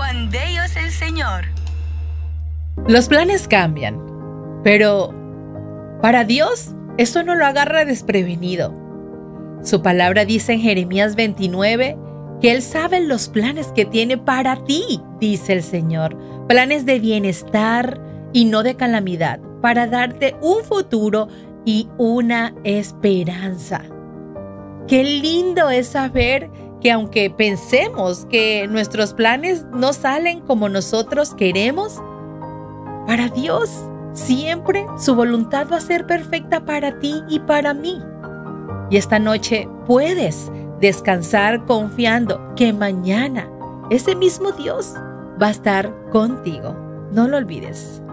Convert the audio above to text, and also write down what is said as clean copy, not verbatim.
Juan de Dios el Señor. Los planes cambian, pero para Dios eso no lo agarra desprevenido. Su palabra dice en Jeremías 29 que Él sabe los planes que tiene para ti, dice el Señor. Planes de bienestar y no de calamidad, para darte un futuro y una esperanza. Qué lindo es saber que aunque pensemos que nuestros planes no salen como nosotros queremos, para Dios siempre su voluntad va a ser perfecta para ti y para mí. Y esta noche puedes descansar confiando que mañana ese mismo Dios va a estar contigo. No lo olvides.